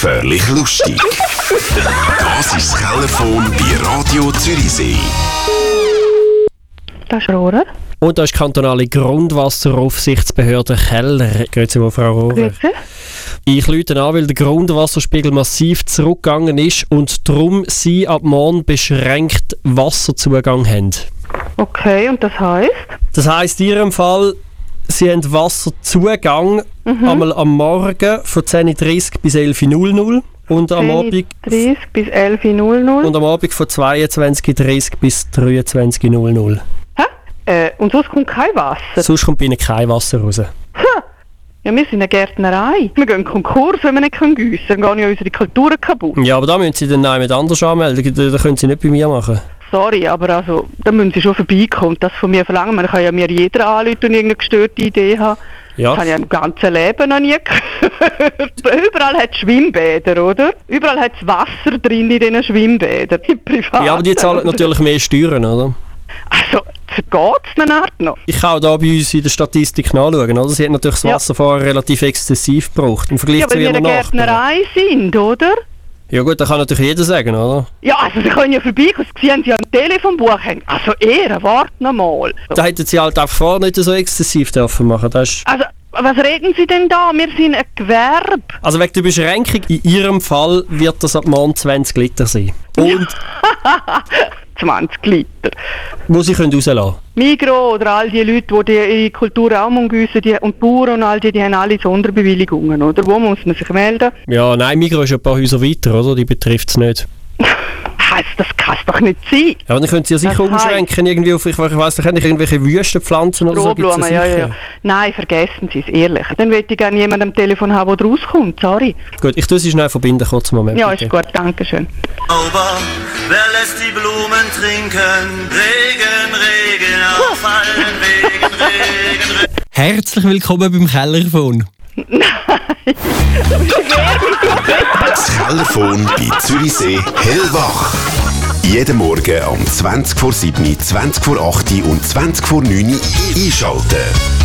Gefährlich lustig. Das ist das Kellerphone bei Radio Zürichsee. Das ist Rohrer. Und da ist die kantonale Grundwasseraufsichtsbehörde Keller. Grüezi wohl, Frau Rohrer. Grüezi. Ich rufe an, weil der Grundwasserspiegel massiv zurückgegangen ist und darum Sie ab morgen beschränkt Wasserzugang haben. Okay, und das heisst? Das heisst in Ihrem Fall, Sie haben Wasserzugang einmal am Morgen von 10.30 Uhr bis 11.00 Uhr und am Abend 10.30 bis 11.00 Uhr. und am Abend von 22.30 Uhr bis 23.00 Uhr. Hä? Und sonst kommt kein Wasser? Sonst kommt bei Ihnen kein Wasser raus. Ja, wir sind eine Gärtnerei. Wir gehen Konkurs, wenn wir nicht giessen können. Dann gehen ja unsere Kulturen kaputt. Ja, aber da müssen Sie dann jemand anders anmelden. Da können Sie nicht bei mir machen. Sorry, aber also, da müssen Sie schon vorbeikommen. Das von mir verlangen. Man kann ja mir jeder anrufen und irgendeine gestörte Idee haben. Ja. Das habe ich im ganzen Leben noch nie gehört. Überall hat es Schwimmbäder, oder? Überall hat es Wasser drin in diesen Schwimmbädern. Privat. Ja, aber die zahlen natürlich mehr Steuern, oder? Also, vergeht es eine Art noch? Ich kann auch da bei uns in der Statistik nachschauen, oder? Sie hat natürlich das Wasser vorher relativ exzessiv gebraucht. Im Vergleich Ja, zu weil wir ihren eine Nachbarn. Gärtnerei sind, oder? Ja gut, das kann natürlich jeder sagen, oder? Ja, also Sie können ja vorbeikommen, Sie haben ja am Telefonbuch hängen. Also wart noch mal. Da hätten Sie halt einfach vorher nicht so exzessiv dürfen machen. Das ist Also, was reden Sie denn da? Wir sind ein Gewerbe. also wegen der Beschränkung, in Ihrem Fall wird das ab morgen 20 Liter sein. Und 20 Liter. wo Sie können rauslassen können. Migros oder all die Leute, die ihre Kultur auch giessen, und Bauern und all die haben alle Sonderbewilligungen, oder? Wo muss man sich melden? Ja, nein, Migros ist ein paar Häuser weiter, oder? Die betrifft es nicht. Das kann es doch nicht sein. Ja, aber dann können Sie ja sicher Das heisst- umschränken, irgendwie auf, ich weiss nicht, irgendwelche Wüstenpflanzen oder so. Gibt's Strohblumen, ja, sicher. ja. Nein, vergessen Sie es, ehrlich. Dann möchte ich gerne jemanden am Telefon haben, der rauskommt. Sorry. Gut, ich tue Sie schnell verbinden, kurz einen Moment. Ja, bitte. ist gut, danke schön. Sauber, wer lässt die Blumen trinken? Regen, Regen, auf allen Wegen, Regen, Regen. Herzlich willkommen beim Kellerphone. Das Kellerphone bei Zürichsee hellwach. Jeden Morgen um 20 vor 7, 20 vor 8 und 20 vor 9 einschalten.